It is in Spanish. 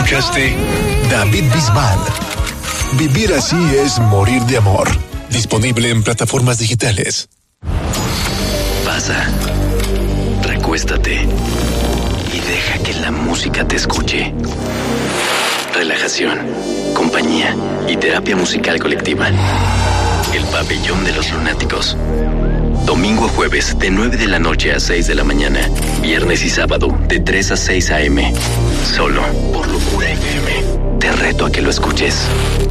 Escuchaste David Bisbal. Vivir así es morir de amor. Disponible en plataformas digitales. Pasa, recuéstate y deja que la música te escuche. Relajación, compañía y terapia musical colectiva. El Pabellón de los Lunáticos. Domingo a jueves de 9 de la noche a 6 de la mañana. Viernes y sábado de 3 a 6 a.m. Solo por Locura FM. Te reto a que lo escuches.